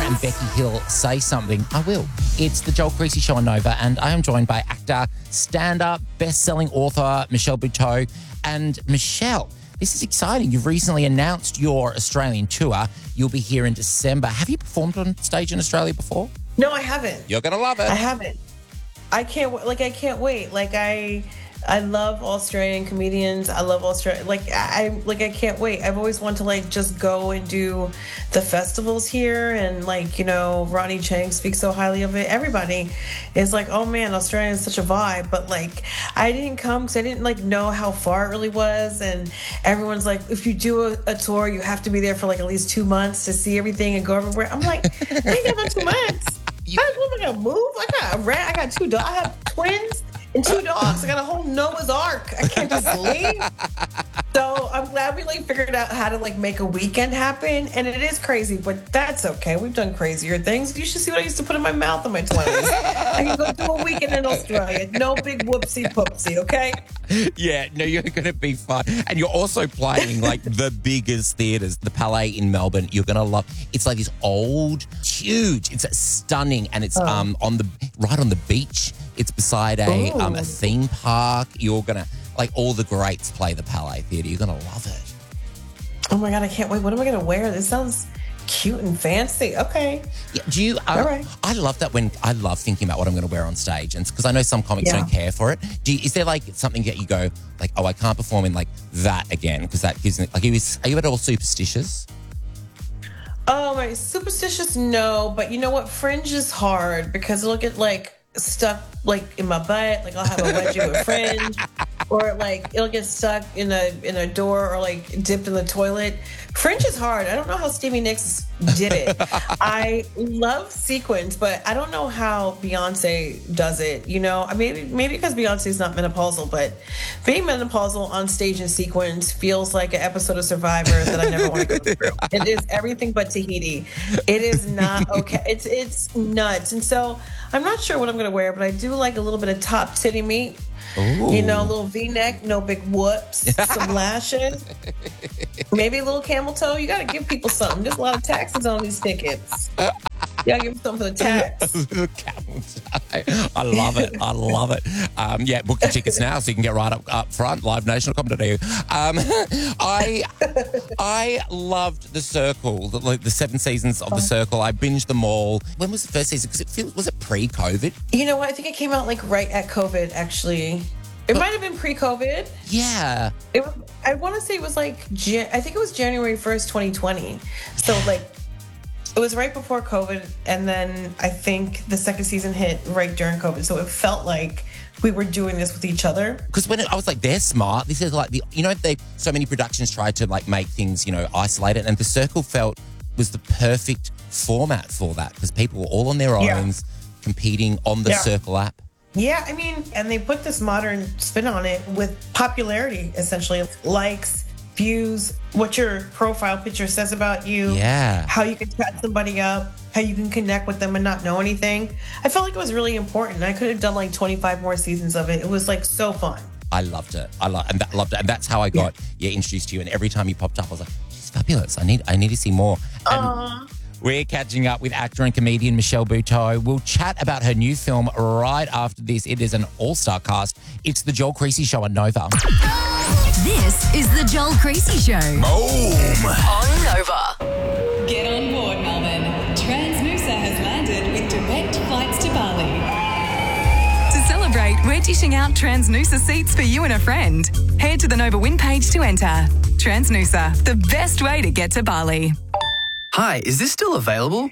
and Becky Hill say something, I will. It's the Joel Creasy Show on Nova, and I am joined by actor, stand-up, best-selling author Michelle Buteau. And Michelle, this is exciting. You've recently announced your Australian tour. You'll be here in December. Have you performed on stage in Australia before? No, I haven't. You're going to love it. I haven't. I can't wait. I love Australian comedians. I love Australia. I can't wait. I've always wanted to just go and do the festivals here, and Ronnie Chang speaks so highly of it. Everybody is like, oh man, Australia is such a vibe. But I didn't come because I didn't know how far it really was, and everyone's like, if you do a tour, you have to be there for at least 2 months to see everything and go everywhere. I'm like, I ain't got about 2 months. How am I gonna move? I got a rat. I got 2 dogs. I have twins and 2 dogs. I got a whole Noah's Ark. I can't just leave. So I'm glad we figured out how to make a weekend happen. And it is crazy, but that's okay. We've done crazier things. You should see what I used to put in my mouth in my 20s. I can go do a weekend in Australia. No big whoopsie poopsie, okay? Yeah, no, you're going to be fun. And you're also playing the biggest theatres, the Palais in Melbourne. You're going to love. It's this old, huge. It's stunning, and it's right on the beach. It's beside a theme park. You're going to all the greats play the Palais Theatre. You're going to love it. Oh my God, I can't wait. What am I going to wear? This sounds cute and fancy. Okay. Yeah, do you? All right. I love that I love thinking about what I'm going to wear on stage, and because I know some comics don't care for it. Is there something that you go I can't perform in that again because that gives me are you at all superstitious? Oh my, superstitious? No, but you know what? Fringe is hard because it'll get stuck in my butt. I'll have a wedgie with fringe, or it'll get stuck in a door, or dipped in the toilet. Fringe is hard. I don't know how Stevie Nicks did it. I love sequins, but I don't know how Beyonce does it. Maybe because Beyonce's not menopausal, but being menopausal on stage in sequins feels like an episode of Survivor that I never want to go through. It is everything but Tahiti. It is not okay. It's nuts. And so I'm not sure what I'm going to wear, but I do like a little bit of top titty meat. Ooh. A little V-neck, no big whoops, some lashes, maybe a little camel toe. You got to give people something. There's a lot of taxes on these tickets. You got to give them something for the tax. Camel toe. I love it. I love it. Book your tickets now so you can get right up front. LiveNation.com.au. I loved The Circle, the 7 seasons of The Circle. I binged them all. When was the first season? Because was it pre-COVID? You know what? I think it came out right at COVID, actually. It might have been pre-COVID. Yeah. I want to say it was I think it was January 1st, 2020. So it was right before COVID, and then I think the second season hit right during COVID. So it felt like we were doing this with each other. Because when I was they're smart. This is so many productions tried to make things, isolated, and The Circle was the perfect format for that because people were all on their own competing on the Circle app. Yeah, and they put this modern spin on it with popularity, essentially. Likes, views, what your profile picture says about you, how you can chat somebody up, how you can connect with them and not know anything. I felt like it was really important. I could have done 25 more seasons of it. It was so fun. I loved it. Loved it. And that's how I got introduced to you. And every time you popped up, I was like, she's fabulous. I need to see more. And we're catching up with actor and comedian Michelle Buteau. We'll chat about her new film right after this. It is an all-star cast. It's the Joel Creasy Show on Nova. This is the Joel Creasy Show. Boom! On Nova. Get on board, Melbourne. Transnusa has landed with direct flights to Bali. To celebrate, we're dishing out Transnusa seats for you and a friend. Head to the Nova Win page to enter. Transnusa, the best way to get to Bali. Hi, is this still available?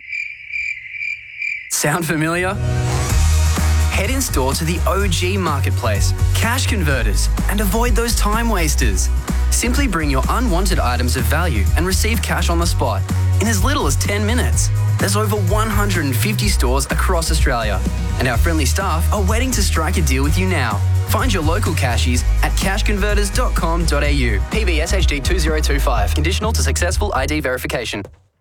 Sound familiar? Head in store to the OG Marketplace, Cash Converters, and avoid those time wasters. Simply bring your unwanted items of value and receive cash on the spot in as little as 10 minutes. There's over 150 stores across Australia, and our friendly staff are waiting to strike a deal with you now. Find your local cashies at cashconverters.com.au. PBS HD 2025. Conditional to successful ID verification.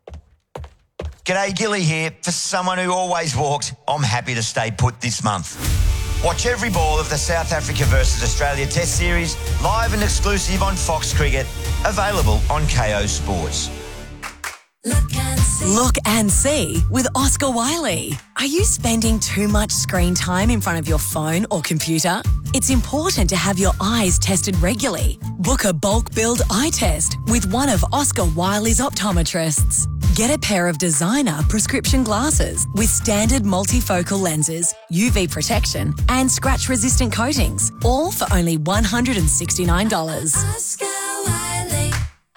G'day, Gilly here. For someone who always walks, I'm happy to stay put this month. Watch every ball of the South Africa versus Australia Test Series live and exclusive on Fox Cricket, available on KO Sports. Look at Look and see with Oscar Wiley. Are you spending too much screen time in front of your phone or computer? It's important to have your eyes tested regularly. Book a bulk build eye test with one of Oscar Wiley's optometrists. Get a pair of designer prescription glasses with standard multifocal lenses, UV protection and scratch-resistant coatings, all for only $169. Oscar Wiley.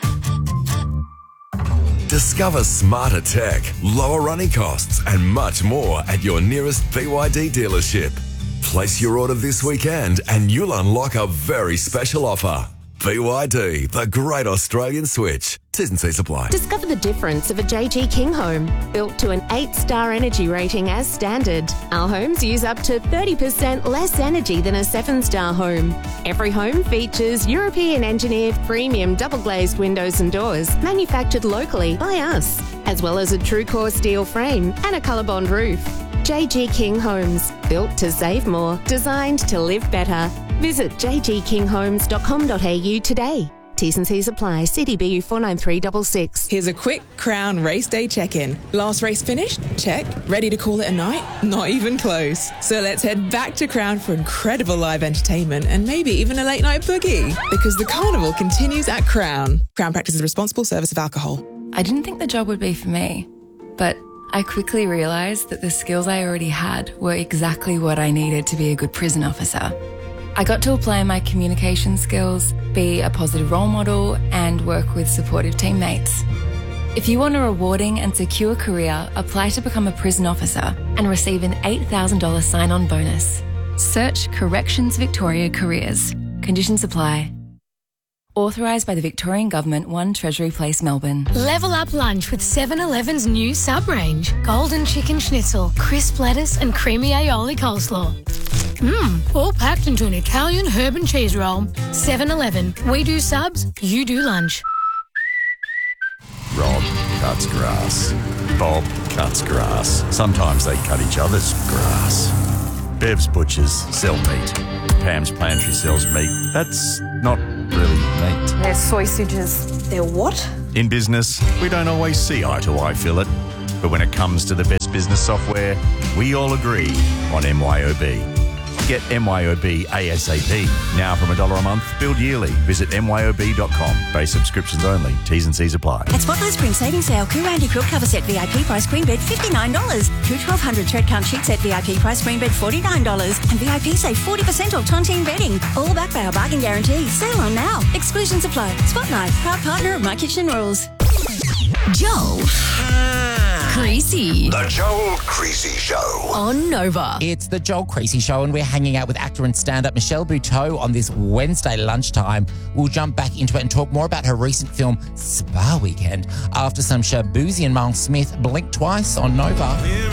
Discover smarter tech, lower running costs and much more at your nearest BYD dealership. Place your order this weekend and you'll unlock a very special offer. BYD, the great Australian switch. T's and C's apply. Discover the difference of a JG King home. Built to an 8-star energy rating as standard. Our homes use up to 30% less energy than a 7-star home. Every home features European engineered premium double glazed windows and doors manufactured locally by us, as well as a true core steel frame and a ColourBond roof. JG King Homes. Built to save more. Designed to live better. Visit jgkinghomes.com.au today. T's and C's apply. CDBU 49366. Here's a quick Crown race day check-in. Last race finished? Check. Ready to call it a night? Not even close. So let's head back to Crown for incredible live entertainment and maybe even a late night boogie. Because the carnival continues at Crown. Crown practices responsible service of alcohol. I didn't think the job would be for me, but I quickly realised that the skills I already had were exactly what I needed to be a good prison officer. I got to apply my communication skills, be a positive role model, and work with supportive teammates. If you want a rewarding and secure career, apply to become a prison officer and receive an $8,000 sign-on bonus. Search Corrections Victoria Careers. Conditions apply. Authorised by the Victorian Government, 1 Treasury Place, Melbourne. Level up lunch with 7-Eleven's new sub-range. Golden chicken schnitzel, crisp lettuce and creamy aioli coleslaw. All packed into an Italian herb and cheese roll. 7-Eleven. We do subs, you do lunch. Rob cuts grass. Bob cuts grass. Sometimes they cut each other's grass. Bev's butchers sell meat. Pam's pantry sells meat. That's not really meat. They're sausages. They're what? In business, we don't always see eye to eye, Philip. But when it comes to the best business software, we all agree on MYOB. Get MYOB ASAP. Now from $1 a month, billed yearly. Visit MYOB.com. Base subscriptions only. T's and C's apply. At Spotlight Spring Savings Sale, Coo Randy Quilt Cover Set VIP price queen bed $59. Coo 1200 Thread Count Sheet Set VIP price queen bed $49. And VIP save 40% off Tontine bedding. All backed by our bargain guarantee. Sale on now. Exclusions apply. Spotlight, proud partner of My Kitchen Rules. Joel Creasy. The Joel Creasy Show. On Nova. It's the Joel Creasy Show, and we're hanging out with actor and stand-up Michelle Buteau on this Wednesday lunchtime. We'll jump back into it and talk more about her recent film, Spa Weekend, after some Shabuzi and Miles Smith. Blink Twice on Nova.